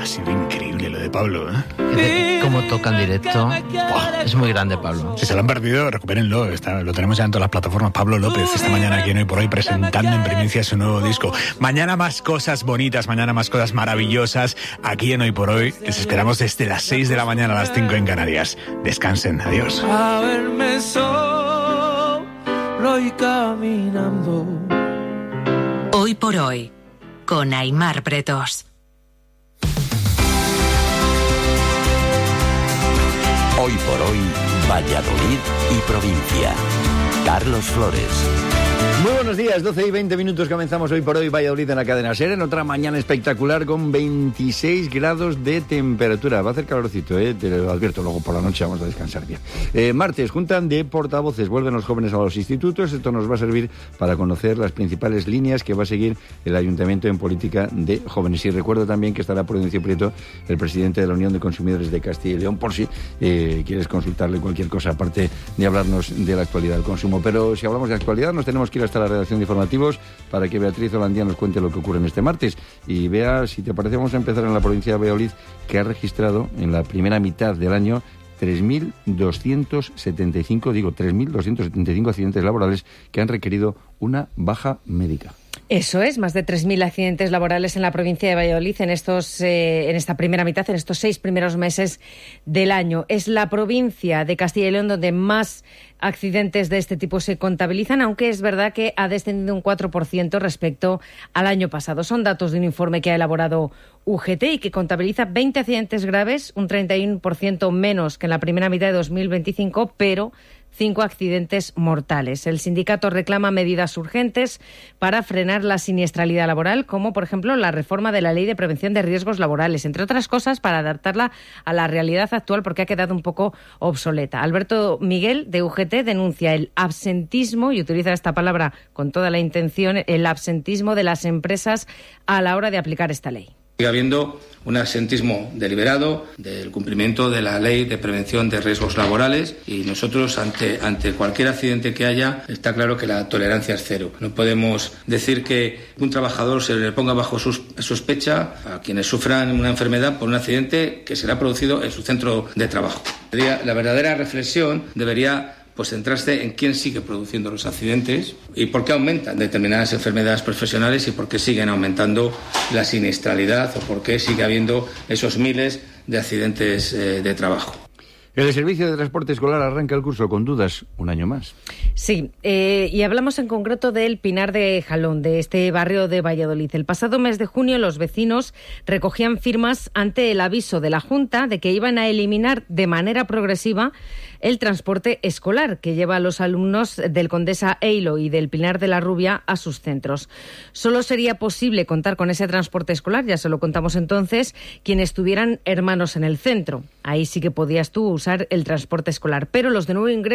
Ha sido increíble lo de Pablo, ¿eh? Cómo toca en directo. Buah, es muy grande, Pablo. Si se lo han perdido, recupérenlo. Lo tenemos ya en todas las plataformas. Pablo López, esta mañana aquí en Hoy por Hoy, presentando en primicia su nuevo disco. Mañana más cosas bonitas, mañana más cosas maravillosas. Aquí en Hoy por Hoy les esperamos desde las 6 de la mañana a las 5 en Canarias. Descansen, adiós. A verme solo y caminando. Hoy por Hoy, con Aimar Pretos. Hoy por Hoy, Valladolid y provincia. Carlos Flores. Muy buenos días, 12 y 20 minutos, comenzamos Hoy por Hoy Valladolid en la cadena SER, en otra mañana espectacular con 26 grados de temperatura. Va a hacer calorcito, te lo advierto, luego por la noche vamos a descansar bien. Martes, juntan de portavoces, vuelven los jóvenes a los institutos. Esto nos va a servir para conocer las principales líneas que va a seguir el Ayuntamiento en política de jóvenes. Y recuerdo también que estará Prudencio Prieto, el presidente de la Unión de Consumidores de Castilla y León, por si quieres consultarle cualquier cosa, aparte de hablarnos de la actualidad del consumo. Pero si hablamos de actualidad, nos tenemos que ir hasta la redacción de informativos para que Beatriz Holandía nos cuente lo que ocurre en este martes. Y vea, si te parece, vamos a empezar en la provincia de Valladolid, que ha registrado en la primera mitad del año 3.275 accidentes laborales que han requerido una baja médica. Eso es, más de 3.000 accidentes laborales en la provincia de Valladolid en esta primera mitad, en estos 6 primeros meses del año. Es la provincia de Castilla y León donde más accidentes de este tipo se contabilizan, aunque es verdad que ha descendido un 4% respecto al año pasado. Son datos de un informe que ha elaborado UGT y que contabiliza 20 accidentes graves, un 31% menos que en la primera mitad de 2025, pero 5 accidentes mortales. El sindicato reclama medidas urgentes para frenar la siniestralidad laboral, como por ejemplo la reforma de la Ley de Prevención de Riesgos Laborales, entre otras cosas para adaptarla a la realidad actual porque ha quedado un poco obsoleta. Alberto Miguel, de UGT, denuncia el absentismo, y utiliza esta palabra con toda la intención, el absentismo de las empresas a la hora de aplicar esta ley. Sigue habiendo un absentismo deliberado del cumplimiento de la Ley de Prevención de Riesgos Laborales y nosotros ante cualquier accidente que haya está claro que la tolerancia es cero. No podemos decir que un trabajador se le ponga bajo sospecha a quienes sufran una enfermedad por un accidente que se le ha producido en su centro de trabajo. La verdadera reflexión debería centrarse en quién sigue produciendo los accidentes y por qué aumentan determinadas enfermedades profesionales y por qué siguen aumentando la siniestralidad o por qué sigue habiendo esos miles de accidentes de trabajo. El servicio de transporte escolar arranca el curso con dudas un año más. Sí, y hablamos en concreto del Pinar de Jalón, de este barrio de Valladolid. El pasado mes de junio los vecinos recogían firmas ante el aviso de la Junta de que iban a eliminar de manera progresiva el transporte escolar que lleva a los alumnos del Condesa Eilo y del Pinar de la Rubia a sus centros. Solo sería posible contar con ese transporte escolar, ya se lo contamos entonces, quienes tuvieran hermanos en el centro. Ahí sí que podías tú usar el transporte escolar, pero los de nuevo ingreso